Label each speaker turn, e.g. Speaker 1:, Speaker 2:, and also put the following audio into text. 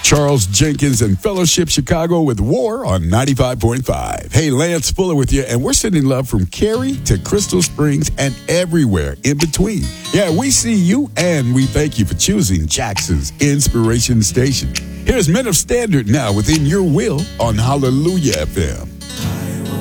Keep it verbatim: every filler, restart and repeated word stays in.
Speaker 1: Charles Jenkins and Fellowship Chicago with War on ninety-five point five. Hey, Lance Fuller with you, and we're sending love from Cary to Crystal Springs and everywhere in between. Yeah, we see you, and we thank you for choosing Jackson's Inspiration Station. Here's Men of Standard now within your will on Hallelujah F M.